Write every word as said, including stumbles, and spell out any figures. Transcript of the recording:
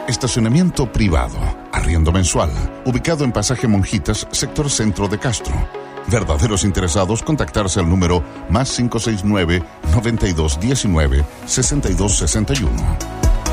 Estacionamiento privado, arriendo mensual, ubicado en Pasaje Monjitas, sector centro de Castro. Verdaderos interesados, contactarse al número más cinco seis nueve, noventa y dos diecinueve, sesenta y dos sesenta y uno.